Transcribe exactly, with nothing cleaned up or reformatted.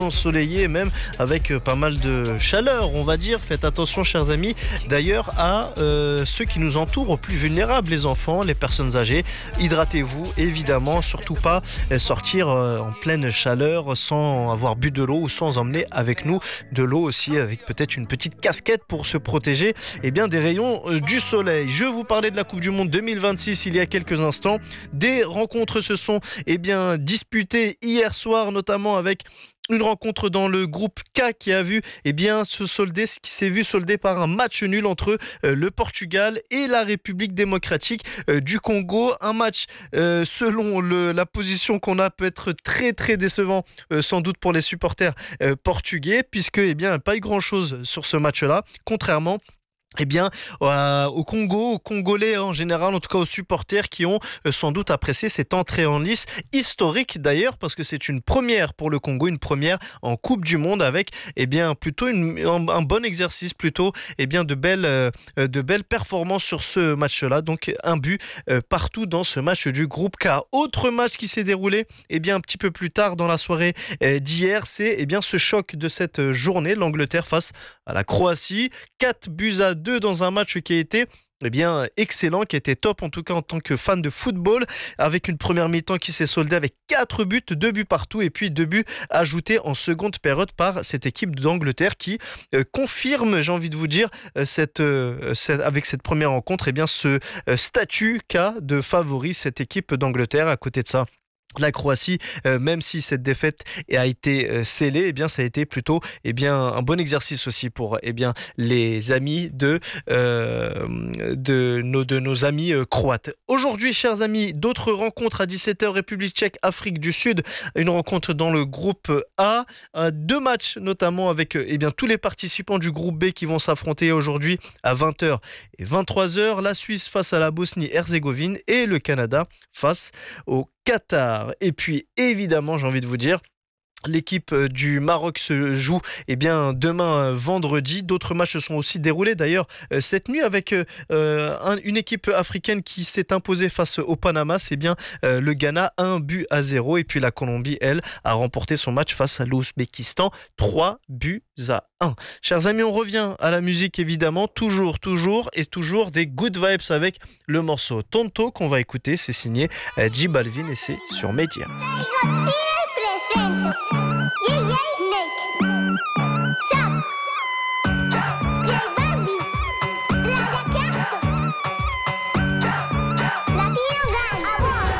ensoleillé, même avec pas mal de chaleur, on va dire. Faites attention, chers amis, d'ailleurs à euh, ceux qui nous entourent, aux plus vulnérables, les enfants, les personnes âgées. Hydratez-vous, évidemment, surtout pas sortir euh, en pleine chaleur sans avoir bu de l'eau ou sans emmener avec nous de l'eau aussi, avec peut-être une petite casquette pour se protéger eh bien, des rayons euh, du soleil. Je vous parlais de la Coupe du Monde deux mille vingt-six il y a quelques instants. Des rencontres se sont eh bien, disputées hier soir, notamment avec une rencontre dans le groupe K qui a vu eh bien, se solder, qui s'est vu soldé par un match nul entre euh, le Portugal et la République démocratique euh, du Congo. Un match, euh, selon le, la position qu'on a, peut être très très décevant, euh, sans doute pour les supporters euh, portugais, puisque eh bien, pas eu grand-chose sur ce match-là, contrairement Eh bien, euh, au Congo, aux Congolais en général, en tout cas aux supporters qui ont euh, sans doute apprécié cette entrée en lice historique d'ailleurs, parce que c'est une première pour le Congo, une première en Coupe du Monde avec eh bien plutôt une, un, un bon exercice, plutôt eh bien de belles euh, de belles performances sur ce match-là. Donc un but euh, partout dans ce match du groupe K. Autre match qui s'est déroulé eh bien un petit peu plus tard dans la soirée euh, d'hier, c'est eh bien ce choc de cette journée, l'Angleterre face à la Croatie, quatre buts à deux dans un match qui a été eh bien, excellent, qui était top en tout cas en tant que fan de football, avec une première mi-temps qui s'est soldée avec quatre buts, deux buts partout et puis deux buts ajoutés en seconde période par cette équipe d'Angleterre qui euh, confirme, j'ai envie de vous dire, euh, cette, euh, cette, avec cette première rencontre, eh bien, ce euh, statut qu'a de favori cette équipe d'Angleterre. À côté de ça, la Croatie, euh, même si cette défaite a été euh, scellée, eh bien, ça a été plutôt eh bien, un bon exercice aussi pour eh bien, les amis de, euh, de, nos, de nos amis euh, croates. Aujourd'hui, chers amis, d'autres rencontres à dix-sept heures, République tchèque, Afrique du Sud, une rencontre dans le groupe A, euh, deux matchs notamment avec eh bien, tous les participants du groupe B qui vont s'affronter aujourd'hui à vingt heures et vingt-trois heures, la Suisse face à la Bosnie-Herzégovine et le Canada face au Qatar. Et puis évidemment, j'ai envie de vous dire, l'équipe du Maroc se joue eh bien, demain vendredi. D'autres matchs se sont aussi déroulés d'ailleurs cette nuit avec euh, un, une équipe africaine qui s'est imposée face au Panama. C'est bien euh, le Ghana, un but à zéro. Et puis la Colombie, elle, a remporté son match face à l'Ouzbékistan, trois buts à un. Chers amis, on revient à la musique évidemment, toujours, toujours et toujours des good vibes avec le morceau Tonto qu'on va écouter. C'est signé euh, J Balvin et c'est sur Média. Presento. Yeah, yeah.